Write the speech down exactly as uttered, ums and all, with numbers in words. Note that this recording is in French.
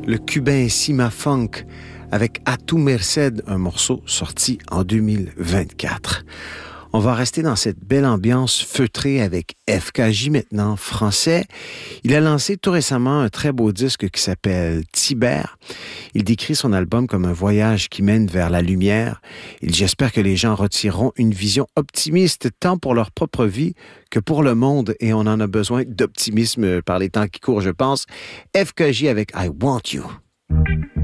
le cubain Sima Funk avec A tu Merced, un morceau sorti en deux mille vingt-quatre. On va rester dans cette belle ambiance feutrée avec F K J maintenant, français. Il a lancé tout récemment un très beau disque qui s'appelle Tibère. Il décrit son album comme un voyage qui mène vers la lumière. Il J'espère que les gens retireront une vision optimiste tant pour leur propre vie que pour le monde, et on en a besoin d'optimisme par les temps qui courent, je pense. F K J avec I Want You.